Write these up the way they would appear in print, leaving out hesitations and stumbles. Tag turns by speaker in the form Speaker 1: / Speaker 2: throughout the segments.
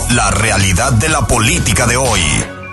Speaker 1: La realidad de la política de hoy.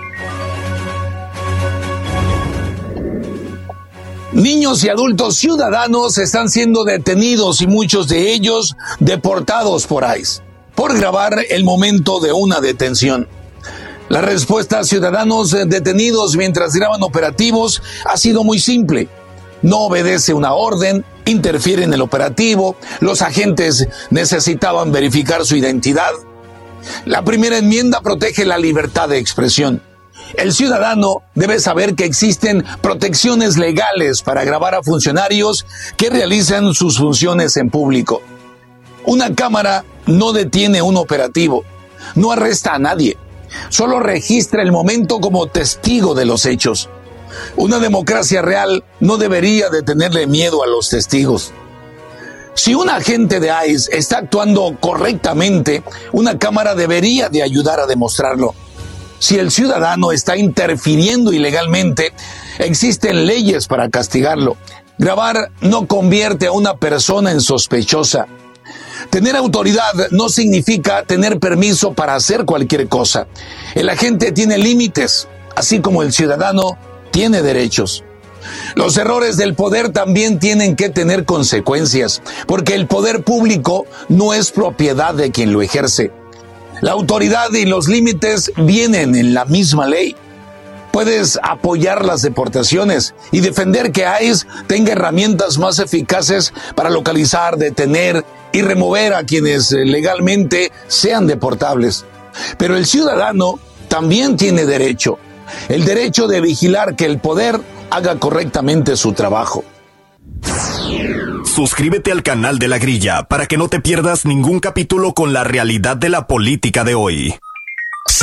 Speaker 2: Niños y adultos ciudadanos están siendo detenidos y muchos de ellos deportados por ICE por grabar el momento de una detención. La respuesta a ciudadanos detenidos mientras graban operativos ha sido muy simple. No obedece una orden, interfiere en el operativo, los agentes necesitaban verificar su identidad. La primera enmienda protege la libertad de expresión. El ciudadano debe saber que existen protecciones legales para grabar a funcionarios que realizan sus funciones en público. Una cámara no detiene un operativo, no arresta a nadie, solo registra el momento como testigo de los hechos. Una democracia real no debería de tenerle miedo a los testigos. Si un agente de ICE está actuando correctamente, una cámara debería de ayudar a demostrarlo. Si el ciudadano está interfiriendo ilegalmente, existen leyes para castigarlo. Grabar no convierte a una persona en sospechosa. Tener autoridad no significa tener permiso para hacer cualquier cosa. El agente tiene límites, así como el ciudadano tiene derechos. Los errores del poder también tienen que tener consecuencias, porque el poder público no es propiedad de quien lo ejerce. La autoridad y los límites vienen en la misma ley. Puedes apoyar las deportaciones y defender que ICE tenga herramientas más eficaces para localizar, detener y remover a quienes legalmente sean deportables. Pero el ciudadano también tiene derecho. El derecho de vigilar que el poder haga correctamente su trabajo.
Speaker 1: Suscríbete al canal de La Grilla para que no te pierdas ningún capítulo con la realidad de la política de hoy.